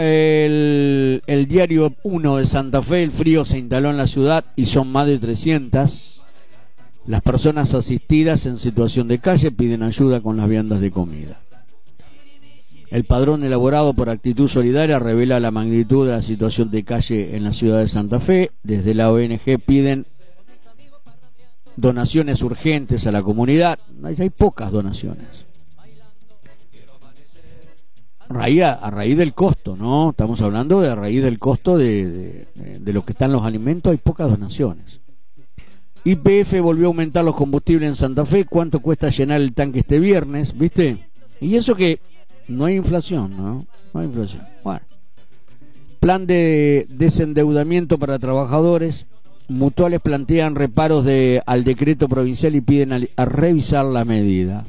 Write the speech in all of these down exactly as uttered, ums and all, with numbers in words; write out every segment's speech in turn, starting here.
El, el diario uno de Santa Fe, el frío se instaló en la ciudad y son más de trescientas las personas asistidas en situación de calle, piden ayuda con las viandas de comida. El padrón elaborado por Actitud Solidaria revela la magnitud de la situación de calle en la ciudad de Santa Fe. Desde la O N G piden donaciones urgentes a la comunidad. Hay, hay pocas donaciones. Raíz, a raíz del costo, ¿no? Estamos hablando de a raíz del costo de, de, de lo que están los alimentos, hay pocas donaciones. Y P F volvió a aumentar los combustibles en Santa Fe. ¿Cuánto cuesta llenar el tanque este viernes? ¿Viste? Y eso que no hay inflación, ¿no? No hay inflación. Bueno. Plan de desendeudamiento para trabajadores. Mutuales plantean reparos de, al decreto provincial y piden a, a revisar la medida.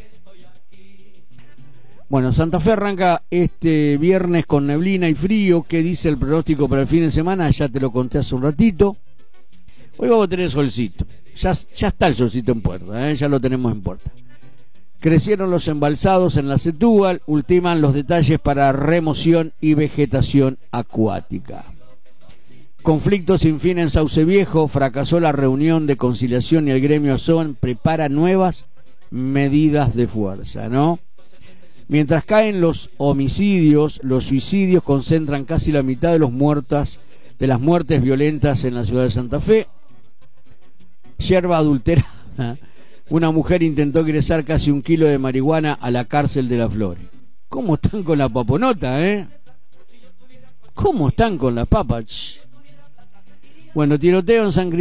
Bueno, Santa Fe arranca este viernes con neblina y frío. ¿Qué dice el pronóstico para el fin de semana? Ya te lo conté hace un ratito. Hoy vamos a tener solcito. Ya, ya está el solcito en puerta, ¿eh? Ya lo tenemos en puerta. Crecieron los embalsados en la Setúbal. Ultiman los detalles para remoción y vegetación acuática. Conflicto sin fin en Sauce Viejo. Fracasó la reunión de conciliación y el gremio S O N prepara nuevas medidas de fuerza, ¿no? Mientras caen los homicidios, los suicidios concentran casi la mitad de los muertas, de las muertes violentas en la ciudad de Santa Fe. Yerba adulterada. Una mujer intentó ingresar casi un kilo de marihuana a la cárcel de Las Flores. ¿Cómo están con la paponota, eh? ¿Cómo están con la papa? Bueno, tiroteo en San Cristóbal.